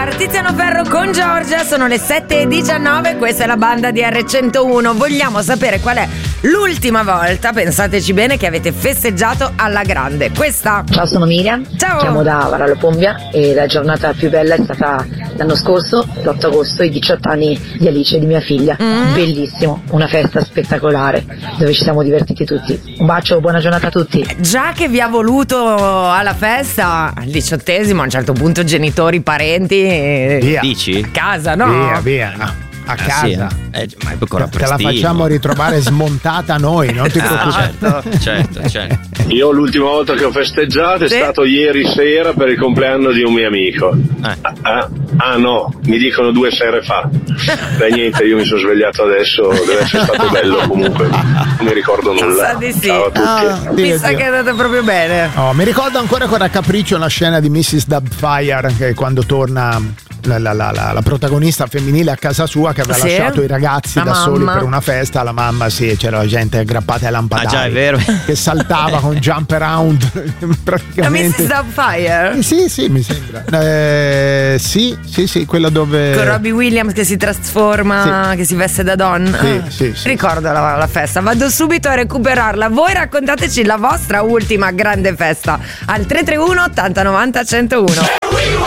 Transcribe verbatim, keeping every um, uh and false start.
Star, Tiziano Ferro con Giorgia, sono le sette e diciannove, questa è la banda di R centouno. Vogliamo sapere qual è l'ultima volta, pensateci bene, che avete festeggiato alla grande. Questa. Ciao, sono Miriam, ciao. Chiamo da Varallo Pombia e la giornata più bella è stata l'anno scorso, l'otto agosto, i diciotto anni di Alice e di mia figlia. Mm. Bellissimo, una festa spettacolare dove ci siamo divertiti tutti. Un bacio, buona giornata a tutti. Già che vi ha voluto alla festa, al diciottesimo, a un certo punto genitori, parenti, via. Dici? A casa, no? Via, via. A casa, ah, sì, eh. Eh, ma è ancora te la facciamo ritrovare smontata noi, non ti preoccupare. Ah, certo, certo, certo. Io l'ultima volta che ho festeggiato è sì. stato ieri sera per il compleanno di un mio amico. Eh. Ah, ah no, mi dicono due sere fa. Beh, niente, io mi sono svegliato adesso, deve essere stato bello comunque. Non mi ricordo nulla. Sa di sì. Ciao a tutti. Ah, Mi Dio, sa Dio. che è andata proprio bene. Oh, mi ricordo ancora con raccapriccio la scena di missus Doubtfire, che quando torna la, la, la, la, la protagonista femminile a casa sua, che aveva Sì. lasciato i ragazzi La da soli mamma. per una festa, la mamma sì, c'era la gente aggrappata ai lampadari. Ah già, è vero. Che saltava con jump around La praticamente. missus Doubtfire? Eh, Sì, sì, mi sembra. Eh, sì, sì, sì, quella dove. Con Robbie Williams che si trasforma, Sì. che si veste da donna. Sì, Ah, sì, sì. Ricordo la, la festa. Vado subito a recuperarla. Voi raccontateci la vostra ultima grande festa al tre tre uno ottanta novanta centouno.